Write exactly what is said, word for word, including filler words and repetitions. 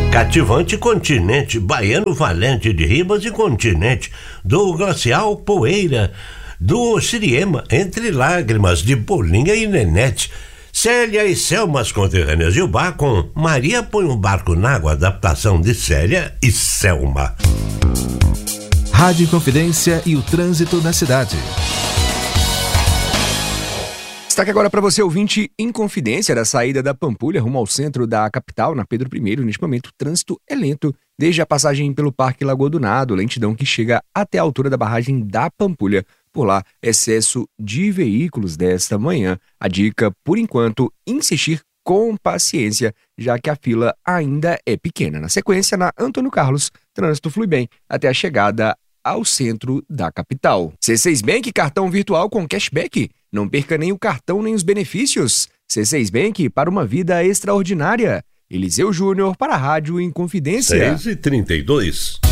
Cativante Continente, Baiano Valente de Ribas e Continente, do Glacial Poeira, do Siriema, Entre Lágrimas, de Bolinha e Nenete, Célia e Selmas Conterrâneas e o Bar com Maria Põe um Barco na Água, adaptação de Célia e Selma. Rádio Inconfidência e o trânsito na cidade. Destaque agora para você, ouvinte, Inconfidência, da saída da Pampulha rumo ao centro da capital, na Pedro I. Neste momento, o trânsito é lento, desde a passagem pelo Parque Lagoa do Nado, lentidão que chega até a altura da barragem da Pampulha. Por lá, excesso de veículos desta manhã. A dica, por enquanto, insistir com paciência, já que a fila ainda é pequena. Na sequência, na Antônio Carlos, trânsito flui bem até a chegada ao centro da capital. C seis Bank, cartão virtual com cashback. Não perca nem o cartão nem os benefícios. C seis Bank, para uma vida extraordinária. Eliseu Júnior para a Rádio Inconfidência. seis e trinta e dois.